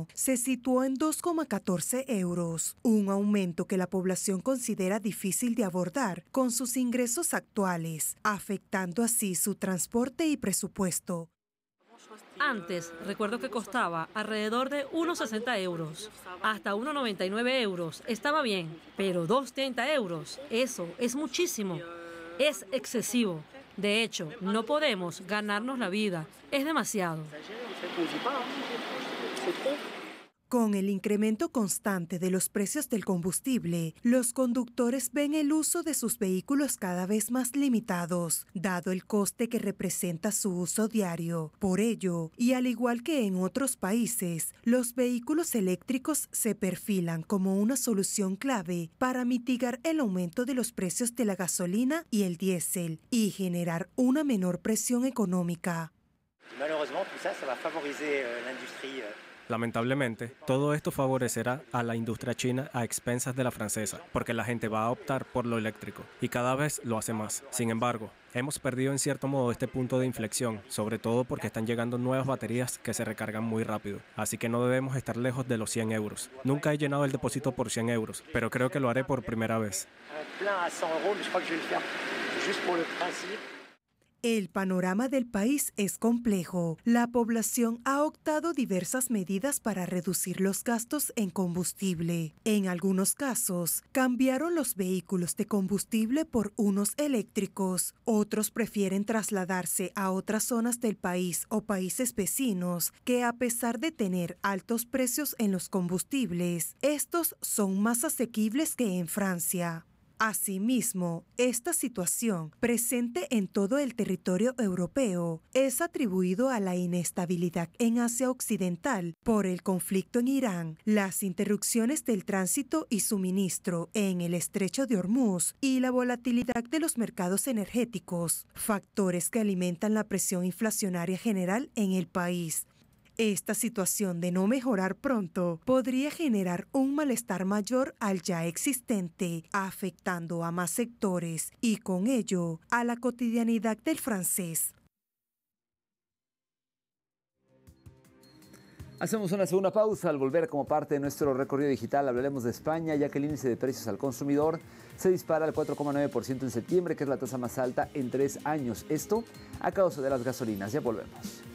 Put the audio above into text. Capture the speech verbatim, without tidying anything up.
año se situó en dos coma catorce euros, un aumento que la población considera difícil de abordar con sus ingresos actuales, afectando así su transporte y presupuesto. Antes, recuerdo que costaba alrededor de uno sesenta euros, hasta uno noventa y nueve euros, estaba bien, pero dos treinta euros, eso es muchísimo, es excesivo. De hecho, no podemos ganarnos la vida, es demasiado. Con el incremento constante de los precios del combustible, los conductores ven el uso de sus vehículos cada vez más limitados, dado el coste que representa su uso diario. Por ello, y al igual que en otros países, los vehículos eléctricos se perfilan como una solución clave para mitigar el aumento de los precios de la gasolina y el diésel y generar una menor presión económica. Lamentablemente, todo esto favorecerá a la industria china a expensas de la francesa, porque la gente va a optar por lo eléctrico y cada vez lo hace más. Sin embargo, hemos perdido en cierto modo este punto de inflexión, sobre todo porque están llegando nuevas baterías que se recargan muy rápido, así que no debemos estar lejos de los cien euros. Nunca he llenado el depósito por cien euros, pero creo que lo haré por primera vez. El panorama del país es complejo. La población ha optado diversas medidas para reducir los gastos en combustible. En algunos casos, cambiaron los vehículos de combustible por unos eléctricos. Otros prefieren trasladarse a otras zonas del país o países vecinos que, a pesar de tener altos precios en los combustibles, estos son más asequibles que en Francia. Asimismo, esta situación, presente en todo el territorio europeo, es atribuido a la inestabilidad en Asia Occidental por el conflicto en Irán, las interrupciones del tránsito y suministro en el Estrecho de Hormuz y la volatilidad de los mercados energéticos, factores que alimentan la presión inflacionaria general en el país. Esta situación de no mejorar pronto podría generar un malestar mayor al ya existente, afectando a más sectores y con ello a la cotidianidad del francés. Hacemos una segunda pausa. Al volver, como parte de nuestro recorrido digital, hablaremos de España, ya que el índice de precios al consumidor se dispara al cuatro coma nueve por ciento en septiembre, que es la tasa más alta en tres años. Esto a causa de las gasolinas. Ya volvemos.